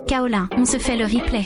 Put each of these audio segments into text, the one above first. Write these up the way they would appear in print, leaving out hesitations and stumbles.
Kaolin, on se fait le replay.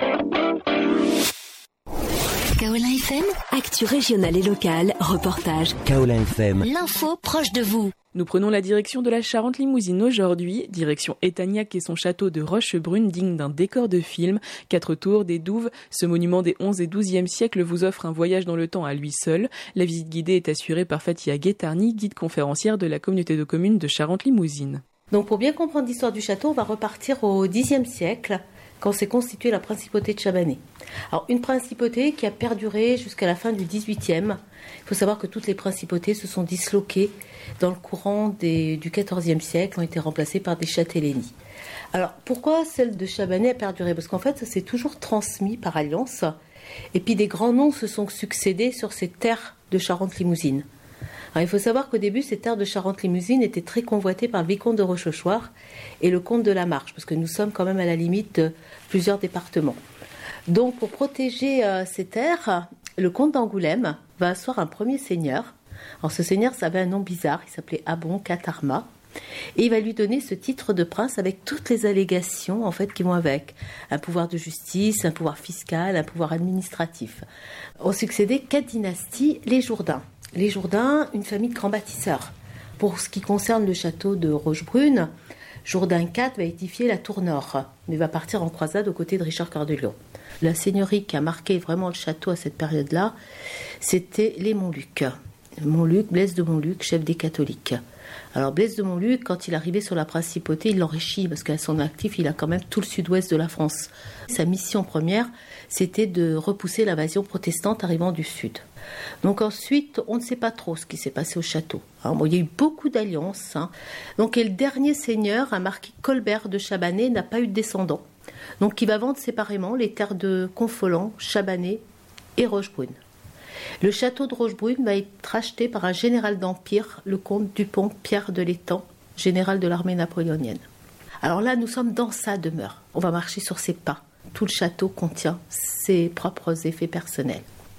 Kaolin FM, actu régionale et locale, reportage. Kaolin FM, L'info proche de vous. Nous prenons la direction de la Charente-Limousine aujourd'hui, direction Etagnac et son château de Rochebrune digne d'un décor de film. 4 tours, des douves, ce monument des 11 et 12e siècles vous offre un voyage dans le temps à lui seul. La visite guidée est assurée par Fatia Guettarni, guide conférencière de la communauté de communes de Charente-Limousine. Donc pour bien comprendre l'histoire du château, on va repartir au Xe siècle, quand s'est constituée la principauté de Chabanais. Alors une principauté qui a perduré jusqu'à la fin du XVIIIe. Il faut savoir que toutes les principautés se sont disloquées dans le courant du XIVe siècle, ont été remplacées par des châtellenies. Alors pourquoi celle de Chabanais a perduré ? Parce qu'en fait ça s'est toujours transmis par alliance, et puis des grands noms se sont succédés sur ces terres de Charente-Limousine. Alors, il faut savoir qu'au début, ces terres de Charente-Limousine étaient très convoitées par le vicomte de Rochechouart et le comte de la Marche, parce que nous sommes quand même à la limite de plusieurs départements. Donc, pour protéger ces terres, le comte d'Angoulême va asseoir un premier seigneur. Alors, ce seigneur, ça avait un nom bizarre, il s'appelait Abon Katarma, et il va lui donner ce titre de prince avec toutes les allégations en fait qui vont avec. Un pouvoir de justice, un pouvoir fiscal, un pouvoir administratif. Ont succédé 4 dynasties, les Jourdain. Les Jourdain, une famille de grands bâtisseurs. Pour ce qui concerne le château de Rochebrune, Jourdain IV va édifier la tour nord, mais va partir en croisade aux côtés de Richard Cœur de Lion. La seigneurie qui a marqué vraiment le château à cette période-là, c'était les Montluc. Montluc, Blaise de Montluc, chef des catholiques. Alors Blaise de Montluc, quand il est arrivé sur la principauté, il l'enrichit parce qu'à son actif, il a quand même tout le sud-ouest de la France. Sa mission première, c'était de repousser l'invasion protestante arrivant du sud. Donc ensuite, on ne sait pas trop ce qui s'est passé au château. Il y a eu beaucoup d'alliances. Donc et le dernier seigneur, un marquis Colbert de Chabanais, n'a pas eu de descendant. Donc il va vendre séparément les terres de Confolens, Chabanais et Rochebrune. Le château de Rochebrune va être acheté par un général d'Empire, le comte Dupont Pierre de l'Étang, général de l'armée napoléonienne. Alors là, nous sommes dans sa demeure. On va marcher sur ses pas. Tout le château contient ses propres effets personnels.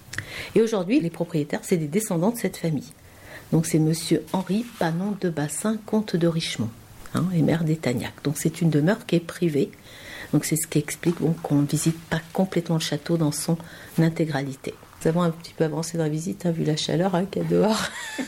Et aujourd'hui, les propriétaires, c'est des descendants de cette famille. Donc c'est monsieur Henri Panon de Bassin, comte de Richemont, et maire d'Etagnac. Donc c'est une demeure qui est privée. Donc c'est ce qui explique qu'on ne visite pas complètement le château dans son intégralité. Nous avons un petit peu avancé dans la visite, vu la chaleur qu'il y a dehors.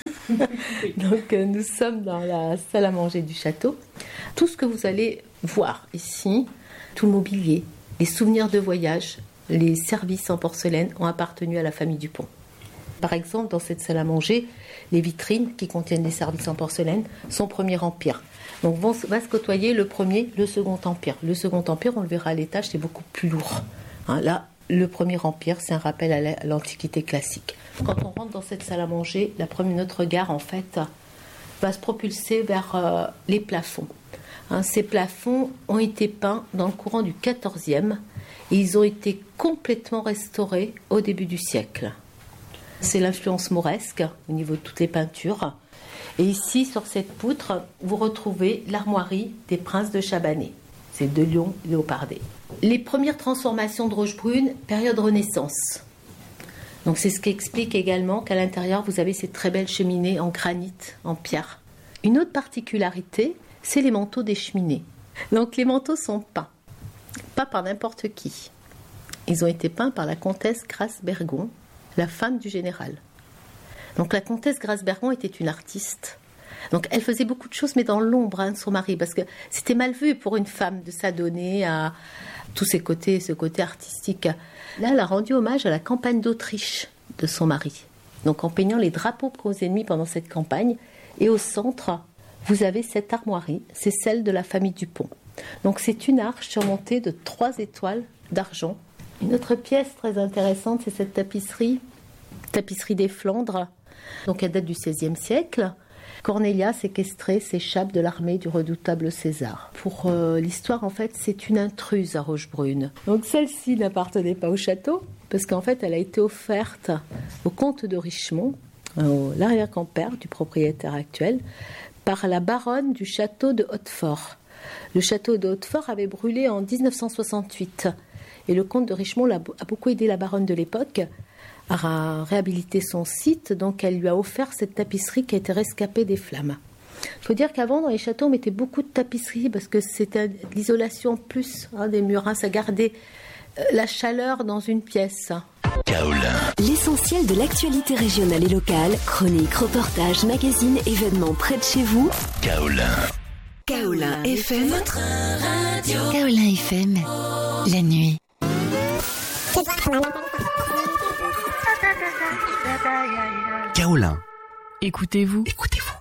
Donc nous sommes dans la salle à manger du château. Tout ce que vous allez voir ici, tout le mobilier, les souvenirs de voyage, les services en porcelaine ont appartenu à la famille Dupont. Par exemple, dans cette salle à manger, les vitrines qui contiennent les services en porcelaine sont Premier Empire. Donc va se côtoyer le Premier, le Second Empire. Le Second Empire, on le verra à l'étage, c'est beaucoup plus lourd. Là, le Premier Empire, c'est un rappel à l'Antiquité classique. Quand on rentre dans cette salle à manger, notre regard, en fait, va se propulser vers les plafonds. Ces plafonds ont été peints dans le courant du XIVe et ils ont été complètement restaurés au début du siècle. C'est l'influence mauresque au niveau de toutes les peintures. Et ici, sur cette poutre, vous retrouvez l'armoirie des princes de Chabanais. C'est de Lion léopardé. Les premières transformations de Rochebrune, période Renaissance. Donc c'est ce qui explique également qu'à l'intérieur, vous avez ces très belles cheminées en granit, en pierre. Une autre particularité, c'est les manteaux des cheminées. Donc les manteaux sont peints, pas par n'importe qui. Ils ont été peints par la comtesse Grace-Bergon, la femme du général. Donc la comtesse Grace-Bergon était une artiste. Donc elle faisait beaucoup de choses, mais dans l'ombre de son mari, parce que c'était mal vu pour une femme de s'adonner à tous ces côtés, ce côté artistique. Là, elle a rendu hommage à la campagne d'Autriche de son mari. Donc en peignant les drapeaux aux ennemis pendant cette campagne. Et au centre, vous avez cette armoirie, c'est celle de la famille Dupont. Donc c'est une arche surmontée de 3 étoiles d'argent. Une autre pièce très intéressante, c'est cette tapisserie des Flandres. Donc elle date du XVIe siècle. Cornelia séquestrée s'échappe de l'armée du redoutable César. Pour l'histoire, en fait, c'est une intruse à Rochebrune. Donc celle-ci n'appartenait pas au château, parce qu'en fait, elle a été offerte au comte de Richemont, l'arrière-grand-père du propriétaire actuel, par la baronne du château de Hautefort. Le château de Hautefort avait brûlé en 1968, et le comte de Richemont a beaucoup aidé la baronne de l'époque à réhabiliter son site, donc elle lui a offert cette tapisserie qui a été rescapée des flammes. Il faut dire qu'avant, dans les châteaux, on mettait beaucoup de tapisseries parce que c'était l'isolation plus des murs. Ça gardait la chaleur dans une pièce. Kaolin. L'essentiel de l'actualité régionale et locale, chroniques, reportages, magazines, événements près de chez vous. Kaolin. Kaolin FM. Votre radio. Kaolin FM. La nuit. Kaolin. Écoutez-vous. Écoutez-vous.